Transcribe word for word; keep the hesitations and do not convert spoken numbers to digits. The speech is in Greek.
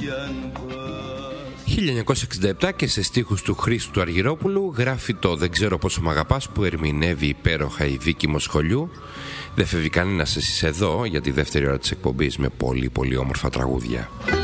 χίλια εννιακόσια εξήντα επτά και σε στίχους του Χρήστου Αργυρόπουλου γράφει το «Δεν ξέρω πόσο μ' αγαπάς» που ερμηνεύει υπέροχα η Βίκη Μοσχολιού. Δεν φεύγει κανένας, εσείς εδώ για τη δεύτερη ώρα της εκπομπής με πολύ πολύ όμορφα τραγούδια.